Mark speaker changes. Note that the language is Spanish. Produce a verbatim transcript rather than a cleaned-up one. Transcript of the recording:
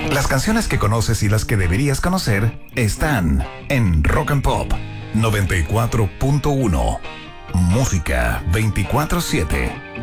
Speaker 1: Las canciones que conoces y las que deberías conocer están en Rock and Pop noventa y cuatro punto uno. Música veinticuatro siete.